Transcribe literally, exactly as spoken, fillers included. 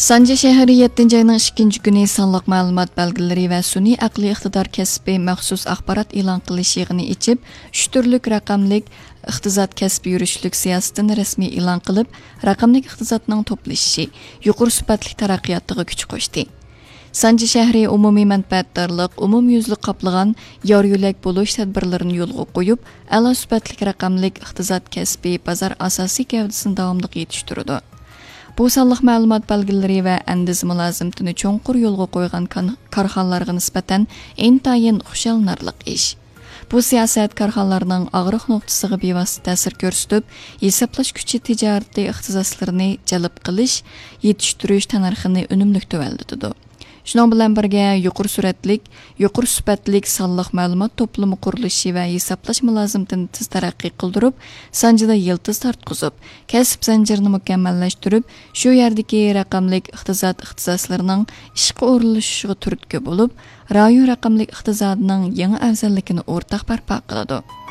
Sanji shahri yettinchi ayning ikkinchi kuni sonliq ma'lumot belgilari va sun'iy aqliy iqtidor kasbi maxsus axborot e'lon qilish yig'ini ichib, uch turlik raqamlik iqtisod kasbi yurishlik siyosatini rasmiy e'lon qilib, raqamlik iqtisodning to'plashishi, yuqori sifatli taraqqiyotiga kuch qo'shdi. Sanji shahri umumiy manfaatdorlik, umumyuzlik qoplagan yor yo'lak bo'lish tadbirlarini yo'lga qo'yib, a'lo sifatli raqamlik iqtisod kasbi bozor asosiy gavdasini davomli yetishtirdi. Bu sonliq ma'lumot belgilari va andiz mulozimtini cho'nqur yo'lga qo'ygan korxonalarga nisbatan intayin xushalnorlik ish. Bu siyosat korxonalarning og'riq nuqtasiga bevosita ta'sir ko'rsatib, hisoblash kuchi tijoriy ixtisoslarini jalb qilish, yetishtirish tannarxini unumli tuvallatadi. Shuning bilan birga yuqori suratlik, yuqori sifatlik sonliq ma'lumot to'plami qurilishi va hisoblash mulozimtini tez taraqqiy qildirib, sanjida yiltiz tartqizib, kasb zanjirini mukammallashtirib, shu yerdagi raqamlik iqtisod ixtisoslarining ishga o'rnatishiga turtki bo'lib, rayon raqamlik iqtisodining yangi afzalligini o'rtaq barpo qiladi.